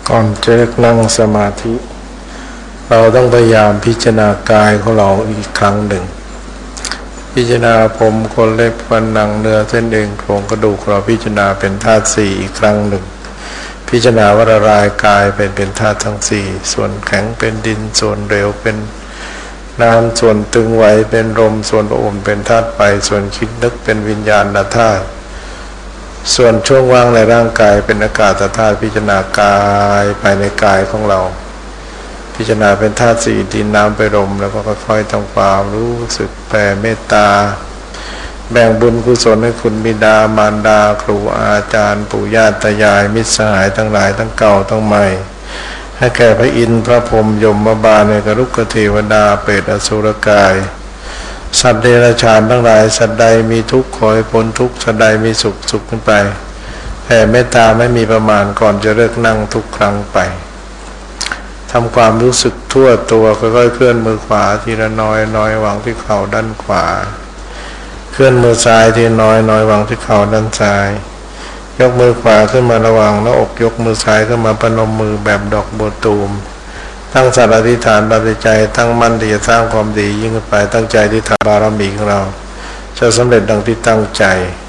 ก่อนจะนั่งสมาธิเราต้องพยายามพิจารณากายของเราอีกครั้งหนึ่งพิจารณาผมขนเล็บฟันหนังเนื้อเส้นเอ็นโครงกระดูกเราพิจารณาเป็นธาตุสี่อีกครั้งหนึ่งพิจารณาว่าละลายกายเป็นธาตุทั้งสี่ส่วนแข็งเป็นดินส่วนเหลวเป็นน้ำส่วนตึงไหวเป็นลมส่วนอุ่นเป็นธาตุไฟส่วนคิดนึกเป็นวิญญาณธาตุส่วนช่วงว่างในร่างกายเป็นอากาศธาตุพิจารณากายภายในกายของเราพิจารณาเป็นธาตุสี่ดินน้ำไฟลมแล้วก็ค่อยๆทำความรู้สึกแผ่เมตตาแบ่งบุญกุศลให้คุณบิดามารดาครูอาจารย์ปู่ย่าตายายมิตรสหายทั้งหลายทั้งเก่าทั้งใหม่ให้แก่พระอินทร์พระพรหมยมบาลในกรุกเทวดาเปรตอสุรกายสัตว์เดรัจฉานทั้งหลายสัตว์ใดมีทุกข์ขอให้พ้นทุกข์สัตว์ใดมีสุขขึ้นไปแผ่เมตตาไม่มีประมาณก่อนจะเลิกนั่งทุกครั้งไปทำความรู้สึกทั่วตัวค่อยๆเคลื่อนมือขวาทีละน้อยวางที่เข่าด้านขวาเคลื่อนมือซ้ายทีน้อยวางที่เข่าด้านซ้ายยกมือขวาขึ้นมาระหว่างหน้าอกยกมือซ้ายขึ้นมาพนมมือแบบดอกบัวตูมตั้งสัตย์อธิษฐานปฏิใจตั้งมั่นที่จะสร้างความดียิ่งขึ้นไปตั้งใจที่ทำบารมีของเราจะสำเร็จดังที่ตั้งใจ